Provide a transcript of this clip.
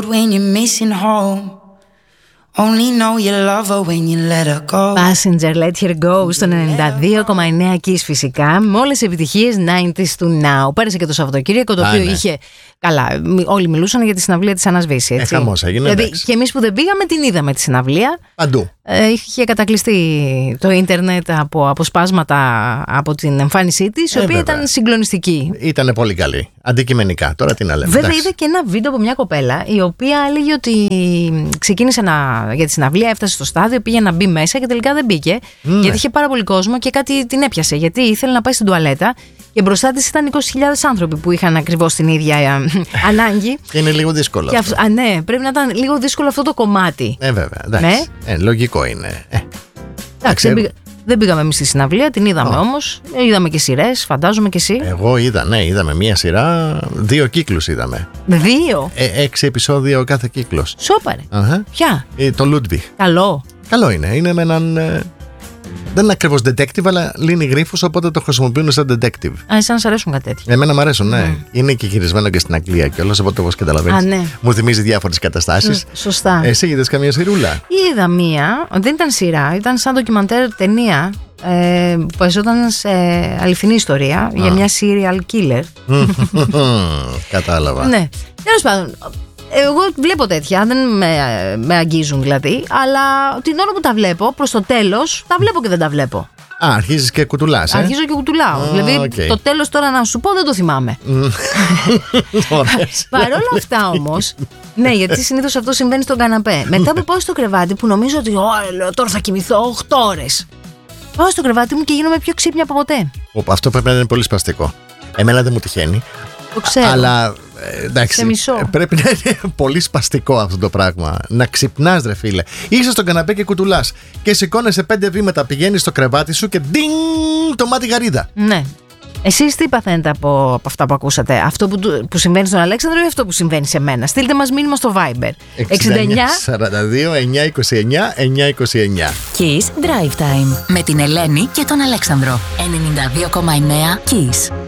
When you're missing home, only know you love her when you let her go. Passenger, Let Her Go στο 92,9 Kiss φυσικά. Με όλες τις επιτυχίες 90s του Now. Πέρασε και το Σαββατοκύριακο, το οποίο είχε. Καλά, όλοι μιλούσαν για τη συναυλία της Άννας Βύση. Χαμός έγινε. Δηλαδή, και εμείς που δεν πήγαμε, την είδαμε τη συναυλία. Παντού. Είχε κατακλειστεί το ίντερνετ από αποσπάσματα από την εμφάνισή της, η οποία ήταν συγκλονιστική. Ήταν πολύ καλή. Αντικειμενικά. Τώρα τι να λέμε. Βέβαια, είδα και ένα βίντεο από μια κοπέλα, η οποία έλεγε ότι ξεκίνησε για τη συναυλία, έφτασε στο στάδιο, πήγε να μπει μέσα και τελικά δεν μπήκε. Γιατί είχε πάρα πολύ κόσμο και κάτι την έπιασε. Γιατί ήθελε να πάει στην τουαλέτα και μπροστά της ήταν 20.000 άνθρωποι που είχαν ακριβώς την ίδια ανάγκη. Και είναι λίγο δύσκολο. Ναι, πρέπει να ήταν λίγο δύσκολο αυτό το κομμάτι. Βέβαια. Εντάξει. Λογικό είναι. Εντάξει, δεν πήγαμε εμείς στη συναυλία, την είδαμε όμως. Είδαμε και σειρές, φαντάζομαι και εσύ. Εγώ είδαμε μία σειρά, 2 κύκλους είδαμε. 2? 6 επεισόδια ο κάθε κύκλος. Σόπαρε. Ποια? Το Ludwig. Καλό είναι. Είναι με έναν. Δεν είναι ακριβώς detective, αλλά λύνει γρίφους, οπότε το χρησιμοποιούν σαν detective. Εσένα σ' αρέσουν κάτι τέτοιο? Εμένα μου αρέσουν, ναι. Είναι και γυρισμένο και στην Αγγλία κιόλας, οπότε όπως καταλαβαίνεις. Ναι. Μου θυμίζει διάφορες καταστάσεις. Σωστά. Εσύ είδες καμία σειρούλα? Είδα μία, δεν ήταν σειρά, ήταν σαν ντοκιμαντέρ ταινία που παίζονταν σε αληθινή ιστορία για μια serial killer. Κατάλαβα. Ναι. Τέλος πάντων. Εγώ βλέπω τέτοια, δεν με αγγίζουν δηλαδή, αλλά την ώρα που τα βλέπω, προς το τέλος, τα βλέπω και δεν τα βλέπω. Αρχίζεις και κουτουλάς. Αρχίζω και κουτουλάω. Δηλαδή το τέλος τώρα να σου πω δεν το θυμάμαι. Παρ' όλα αυτά όμως, ναι, γιατί συνήθως αυτό συμβαίνει στον καναπέ. Μετά που πάω στο κρεβάτι που νομίζω ότι τώρα θα κοιμηθώ 8 ώρες. Πάω στο κρεβάτι μου και γίνομαι πιο ξύπνια από ποτέ. Αυτό πρέπει να είναι πολύ σπαστικό. Εμένα δεν μου τυχαίνει. Το ξέρω. Αλλά εντάξει, πρέπει να είναι πολύ σπαστικό αυτό το πράγμα. Να ξυπνάς, ρε φίλε. Είσαι στον καναπέ και κουτουλάς και σηκώνεσαι 5 βήματα, πηγαίνεις στο κρεβάτι σου και ντινγκ, το μάτι γαρίδα. Ναι. Εσείς τι παθαίνετε από αυτά που ακούσατε? Αυτό που συμβαίνει στον Αλέξανδρο ή αυτό που συμβαίνει σε μένα? Στείλτε μας μήνυμα στο Viber 69 42 929 929. Kiss Drive Time με την Ελένη και τον Αλέξανδρο. 92,9 Kiss.